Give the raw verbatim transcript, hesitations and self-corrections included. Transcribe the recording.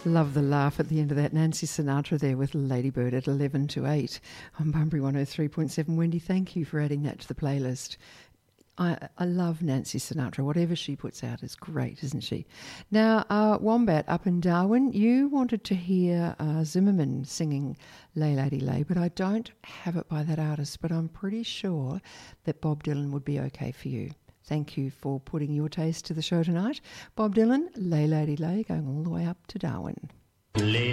Love the laugh at the end of that. Nancy Sinatra there with Ladybird at eleven to eight on Bunbury one oh three point seven. Wendy, thank you for adding that to the playlist. I, I love Nancy Sinatra. Whatever she puts out is great, isn't she? Now, uh, Wombat up in Darwin, you wanted to hear uh, Zimmerman singing Lay Lady Lay, but I don't have it by that artist, but I'm pretty sure that Bob Dylan would be okay for you. Thank you for putting your taste to the show tonight. Bob Dylan, Lay Lady Lay, going all the way up to Darwin. Lay